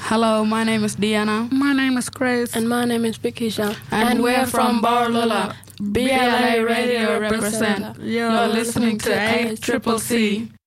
Hello, my name is Diana. My name is Grace. And my name is Bikisha. And we're from Barlola. BLA Radio represent. You're listening to ACCC.